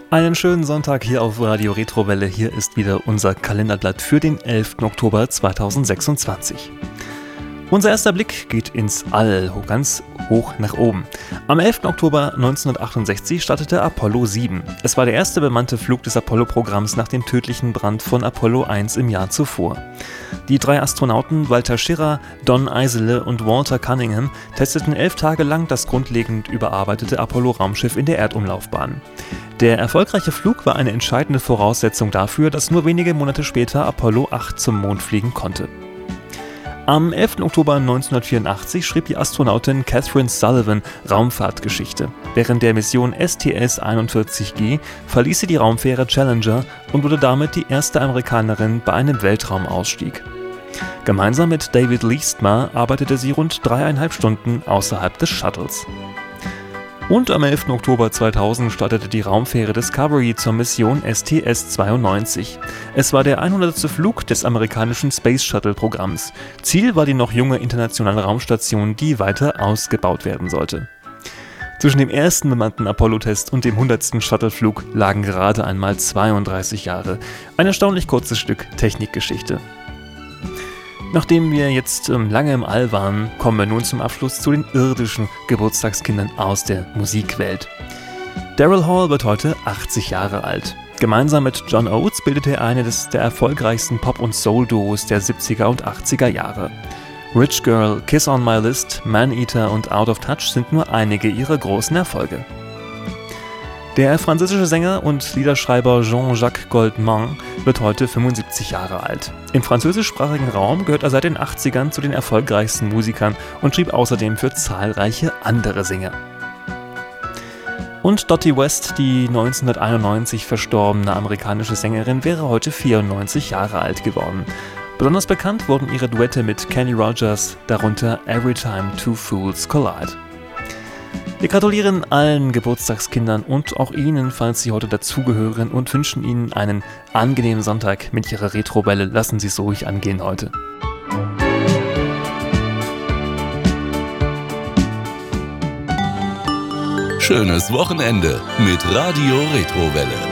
Einen schönen Sonntag hier auf Radio Retrowelle. Hier ist wieder unser Kalenderblatt für den 11. Oktober 2026. Unser erster Blick geht ins All, ganz hoch nach oben. Am 11. Oktober 1968 startete Apollo 7. Es war der erste bemannte Flug des Apollo-Programms nach dem tödlichen Brand von Apollo 1 im Jahr zuvor. Die drei Astronauten Walter Schirra, Don Eisele und Walter Cunningham testeten 11 Tage lang das grundlegend überarbeitete Apollo-Raumschiff in der Erdumlaufbahn. Der erfolgreiche Flug war eine entscheidende Voraussetzung dafür, dass nur wenige Monate später Apollo 8 zum Mond fliegen konnte. Am 11. Oktober 1984 schrieb die Astronautin Catherine Sullivan Raumfahrtgeschichte. Während der Mission STS-41G verließ sie die Raumfähre Challenger und wurde damit die erste Amerikanerin bei einem Weltraumausstieg. Gemeinsam mit David Leestma arbeitete sie rund 3,5 Stunden außerhalb des Shuttles. Und am 11. Oktober 2000 startete die Raumfähre Discovery zur Mission STS-92. Es war der 100. Flug des amerikanischen Space Shuttle-Programms. Ziel war die noch junge internationale Raumstation, die weiter ausgebaut werden sollte. Zwischen dem ersten bemannten Apollo-Test und dem 100. Shuttle-Flug lagen gerade einmal 32 Jahre. Ein erstaunlich kurzes Stück Technikgeschichte. Nachdem wir jetzt lange im All waren, kommen wir nun zum Abschluss zu den irdischen Geburtstagskindern aus der Musikwelt. Daryl Hall wird heute 80 Jahre alt. Gemeinsam mit John Oates bildet er eines der erfolgreichsten Pop- und Soul-Duos der 70er und 80er Jahre. Rich Girl, Kiss on My List, Man-Eater und Out of Touch sind nur einige ihrer großen Erfolge. Der französische Sänger und Liederschreiber Jean-Jacques Goldman wird heute 75 Jahre alt. Im französischsprachigen Raum gehört er seit den 80ern zu den erfolgreichsten Musikern und schrieb außerdem für zahlreiche andere Sänger. Und Dottie West, die 1991 verstorbene amerikanische Sängerin, wäre heute 94 Jahre alt geworden. Besonders bekannt wurden ihre Duette mit Kenny Rogers, darunter Every Time Two Fools Collide. Wir gratulieren allen Geburtstagskindern und auch Ihnen, falls Sie heute dazugehören, und wünschen Ihnen einen angenehmen Sonntag mit Ihrer Retrowelle. Lassen Sie es ruhig angehen heute. Schönes Wochenende mit Radio Retrowelle.